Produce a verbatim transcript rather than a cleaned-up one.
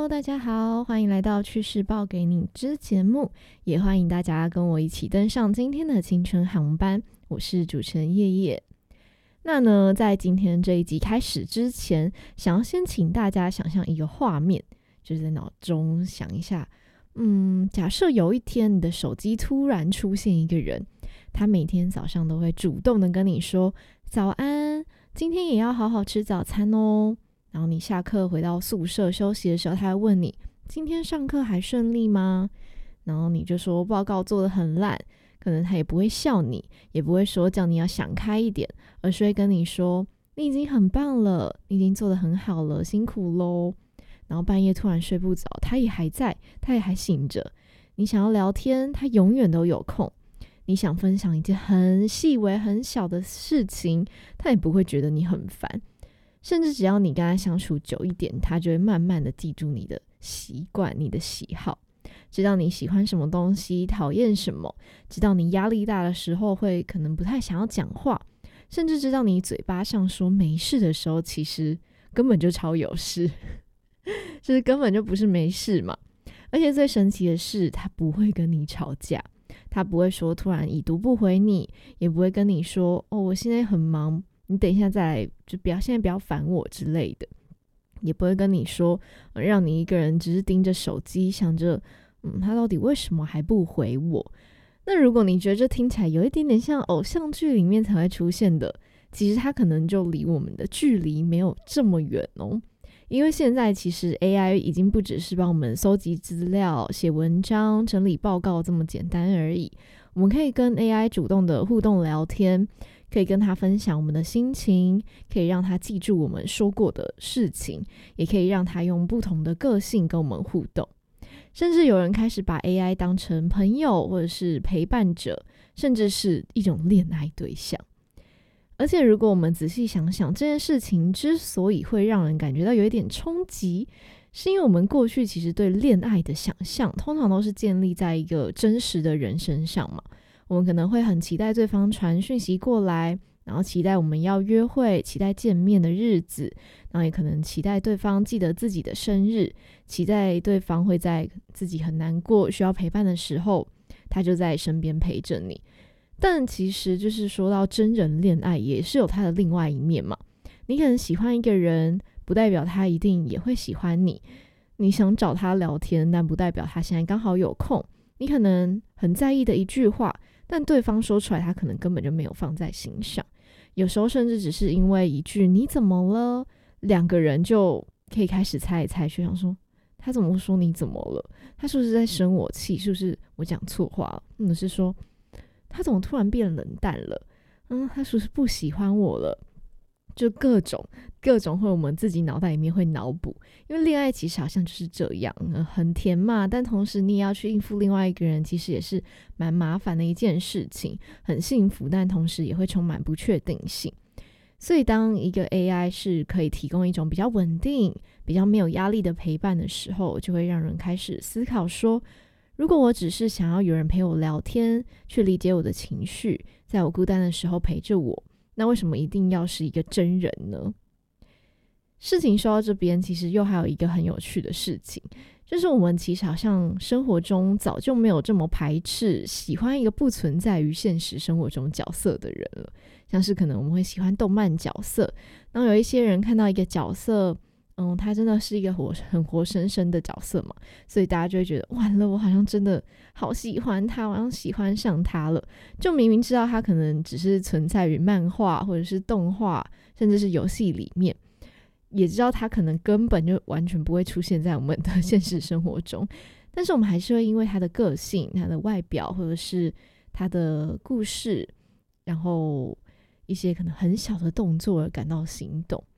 大家好，欢迎来到趋势报给你之节目，也欢迎大家跟我一起登上今天的青春航班。我是主持人叶叶。那呢，在今天这一集开始之前，想要先请大家想象一个画面，就是在脑中想一下，嗯，假设有一天你的手机突然出现一个人，他每天早上都会主动的跟你说早安，今天也要好好吃早餐哦。然后你下课回到宿舍休息的时候，他会问你今天上课还顺利吗？然后你就说报告做得很烂，可能他也不会笑你，也不会说叫你要想开一点，而是会跟你说你已经很棒了，你已经做得很好了，辛苦咯。然后半夜突然睡不着，他也还在，他也还醒着，你想要聊天，他永远都有空。你想分享一件很细微很小的事情，他也不会觉得你很烦，甚至只要你跟他相处久一点，他就会慢慢的记住你的习惯，你的喜好，知道你喜欢什么东西，讨厌什么，知道你压力大的时候会可能不太想要讲话，甚至知道你嘴巴上说没事的时候，其实根本就超有事就是根本就不是没事嘛。而且最神奇的是，他不会跟你吵架，他不会说突然已读不回你，也不会跟你说哦我现在很忙，你等一下再来，就不要现在不要烦我之类的，也不会跟你说、呃、让你一个人只是盯着手机想着嗯，他到底为什么还不回我。那如果你觉得这听起来有一点点像偶像剧里面才会出现的，其实他可能就离我们的距离没有这么远哦。因为现在其实 A I 已经不只是帮我们搜集资料、写文章、整理报告这么简单而已，我们可以跟 A I 主动的互动聊天，可以跟他分享我们的心情，可以让他记住我们说过的事情，也可以让他用不同的个性跟我们互动。甚至有人开始把 A I 当成朋友，或者是陪伴者，甚至是一种恋爱对象。而且如果我们仔细想想，这件事情之所以会让人感觉到有一点冲击，是因为我们过去其实对恋爱的想象通常都是建立在一个真实的人身上嘛。我们可能会很期待对方传讯息过来，然后期待我们要约会，期待见面的日子，然后也可能期待对方记得自己的生日，期待对方会在自己很难过需要陪伴的时候，他就在身边陪着你。但其实就是说到真人恋爱也是有它的另外一面嘛。你可能喜欢一个人，不代表他一定也会喜欢你。你想找他聊天，但不代表他现在刚好有空。你可能很在意的一句话，但对方说出来他可能根本就没有放在心上。有时候甚至只是因为一句你怎么了，两个人就可以开始猜一猜去，想说他怎么说你怎么了，他是不是在生我气，是不是我讲错话了，或者是说他怎么突然变冷淡了，嗯，他是不是不喜欢我了，就各种各种会我们自己脑袋里面会脑补。因为恋爱其实好像就是这样、呃、很甜嘛，但同时你也要去应付另外一个人，其实也是蛮麻烦的一件事情。很幸福，但同时也会充满不确定性。所以当一个 A I 是可以提供一种比较稳定、比较没有压力的陪伴的时候，就会让人开始思考说，如果我只是想要有人陪我聊天，去理解我的情绪，在我孤单的时候陪着我，那为什么一定要是一个真人呢？事情说到这边，其实又还有一个很有趣的事情，就是我们其实好像生活中早就没有这么排斥喜欢一个不存在于现实生活中角色的人了。像是可能我们会喜欢动漫角色，然后有一些人看到一个角色，嗯，他真的是一个活很活生生的角色嘛，所以大家就会觉得完了，我好像真的好喜欢他，我好像喜欢上他了。就明明知道他可能只是存在于漫画或者是动画甚至是游戏里面，也知道他可能根本就完全不会出现在我们的现实生活中，但是我们还是会因为他的个性、他的外表或者是他的故事，然后一些可能很小的动作而感到心动。